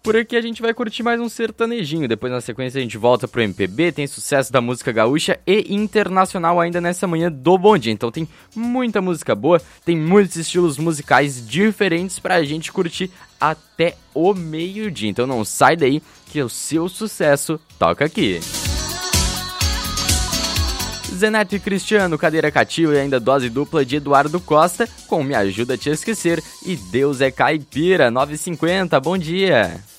Por aqui a gente vai curtir mais um sertanejinho, depois na sequência a gente volta pro MPB, tem sucesso da música gaúcha e internacional ainda nessa manhã do Bom Dia. Então tem muita música boa, tem muitos estilos musicais diferentes pra gente curtir até o meio-dia. Então não sai daí que o seu sucesso toca aqui. Zeneto e Cristiano, Cadeira Cativa e ainda dose dupla de Eduardo Costa com Me Ajuda a Te Esquecer e Deus é Caipira, 9h50, bom dia!